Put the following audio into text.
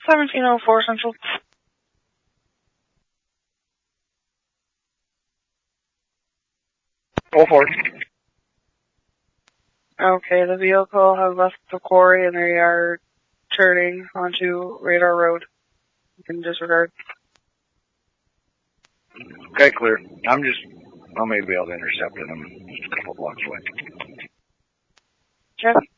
1704 Central. Go for it. Okay, the vehicle has left the quarry and they are turning onto Radar Road. You can disregard. Okay, clear. I may be able to intercept it. I'm just a couple blocks away. Okay.